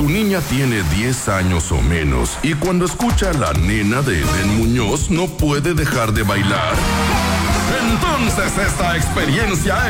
Tu niña tiene 10 años o menos y cuando escucha a la nena de Eden Muñoz no puede dejar de bailar. Entonces esta experiencia